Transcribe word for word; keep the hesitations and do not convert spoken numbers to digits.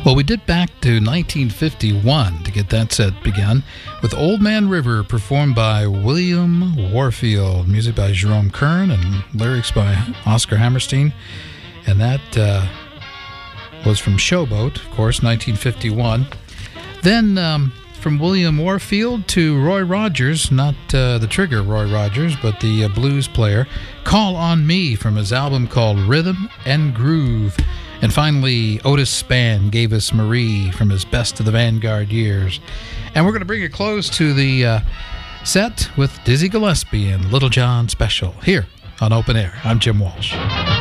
Well, we did back to nineteen fifty-one to get that set begun with Old Man River, performed by William Warfield, music by Jerome Kern and lyrics by Oscar Hammerstein. And that uh, was from Showboat, of course, nineteen fifty-one. Then um, from William Warfield to Roy Rogers, not uh, the Trigger Roy Rogers, but the uh, blues player, Call on Me from his album called Rhythm and Groove. And finally, Otis Spann gave us Marie from his Best of the Vanguard years. And we're going to bring a close to the uh, set with Dizzy Gillespie and Little John Special here on Open Air. I'm Jim Walsh.